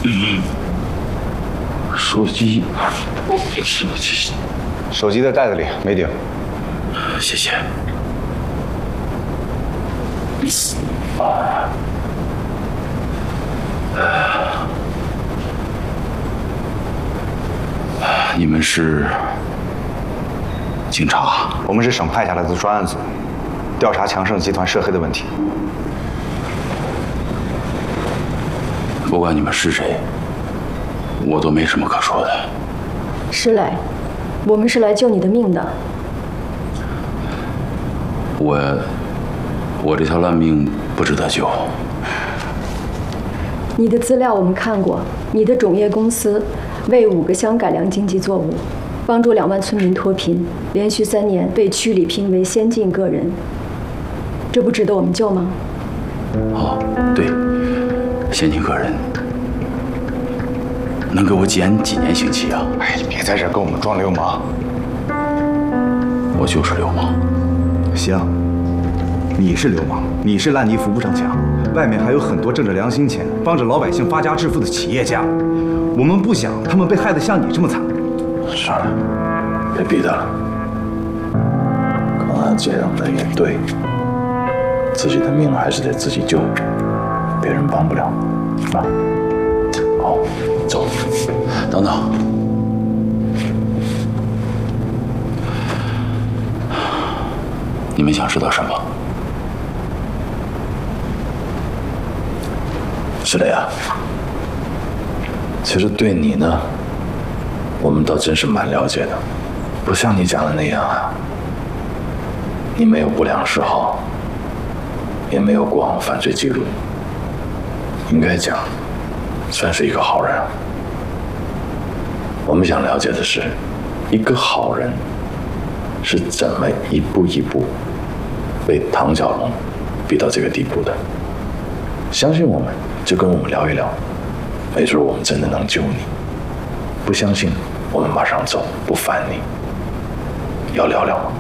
手机， 手机在袋子里，没丢。 谢谢。你们是警察？ 我们是省派下来的专案组，调查强盛集团涉黑的问题。 不管你们是谁，我都没什么可说的。 施磊，我们是来救你的命的。 我这条烂命不值得救。 你的资料我们看过，你的种业公司为5个乡改良经济作物，帮助2万村民脱贫，连续3年被区里评为先进个人，这不值得我们救吗？ 哦，对，先进个人，能给我减几年刑期啊？ 哎，你别在这儿跟我们装流氓。 我就是流氓。 行，你是流氓，你是烂泥扶不上墙，外面还有很多挣着良心钱、帮着老百姓发家致富的企业家，我们不想他们被害得像你这么惨。 算了，别逼他了。刚才姐让的也对，自己的命还是得自己救，别人帮不了，是吧？好，走。 等等，你们想知道什么？ 是的呀。其实对你呢，我们倒真是蛮了解的，不像你讲的那样啊。你没有不良嗜好，也没有过往犯罪记录，应该讲，算是一个好人。我们想了解的是，一个好人是怎么一步一步被唐小龙逼到这个地步的。相信我们，就跟我们聊一聊，没准我们真的能救你。不相信，我们马上走，不烦你。要聊聊吗？